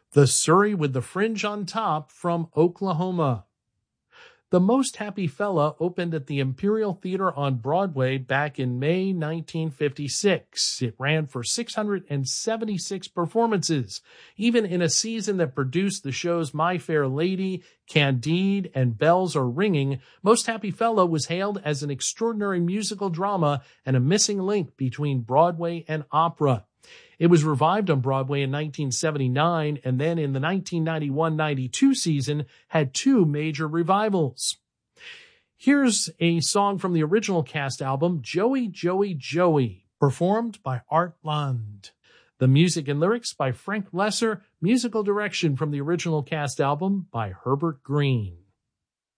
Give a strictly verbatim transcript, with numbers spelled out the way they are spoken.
The Surrey with the Fringe on Top from Oklahoma. The Most Happy Fella opened at the Imperial Theater on Broadway back in May nineteen fifty-six. It ran for six hundred seventy-six performances, even in a season that produced the shows My Fair Lady, Candide, and Bells Are Ringing. Most Happy Fella was hailed as an extraordinary musical drama and a missing link between Broadway and opera. It was revived on Broadway in nineteen seventy-nine, and then in the nineteen ninety-one ninety-two season had two major revivals. Here's a song from the original cast album, Joey, Joey, Joey, performed by Art Lund. The music and lyrics by Frank Lesser, musical direction from the original cast album by Herbert Green.